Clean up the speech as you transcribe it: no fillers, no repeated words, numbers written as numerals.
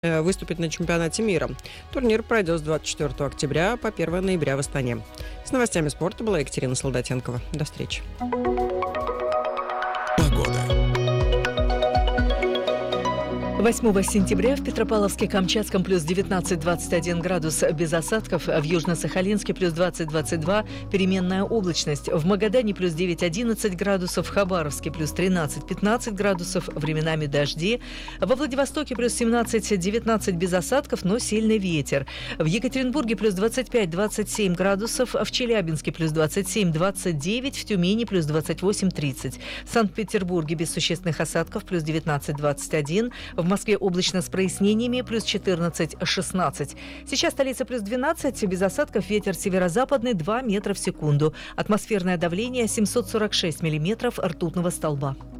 выступит на чемпионате мира. Турнир пройдет с 24 октября по 1 ноября в Астане. С новостями спорта была Екатерина Солдатенкова. До встречи. 8 сентября в Петропавловске-Камчатском плюс 19-21 градус без осадков, в Южно-Сахалинске плюс 20-22, переменная облачность, в Магадане плюс 9-11 градусов, в Хабаровске плюс 13-15 градусов, временами дожди, во Владивостоке плюс 17-19 без осадков, но сильный ветер, в Екатеринбурге плюс 25-27 градусов, в Челябинске плюс 27-29, в Тюмени плюс 28-30, в Санкт-Петербурге без существенных осадков плюс 19-21, в Москве облачно с прояснениями, плюс 14-16. Сейчас столица плюс 12, без осадков, ветер северо-западный 2 метра в секунду. Атмосферное давление 746 миллиметров ртутного столба.